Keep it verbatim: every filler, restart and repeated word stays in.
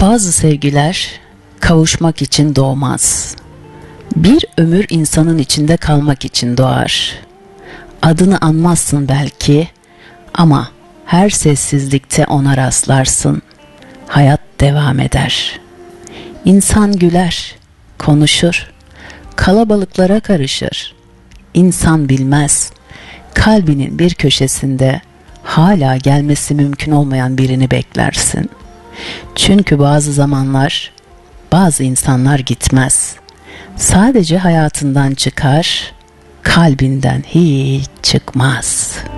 Bazı sevgiler kavuşmak için doğmaz. Bir ömür insanın içinde kalmak için doğar. Adını anmazsın belki ama her sessizlikte ona rastlarsın. Hayat devam eder. İnsan güler, konuşur, kalabalıklara karışır. İnsan bilmez, kalbinin bir köşesinde hala gelmesi mümkün olmayan birini beklersin. Çünkü bazı zamanlar bazı insanlar gitmez. Sadece hayatından çıkar, kalbinden hiç çıkmaz.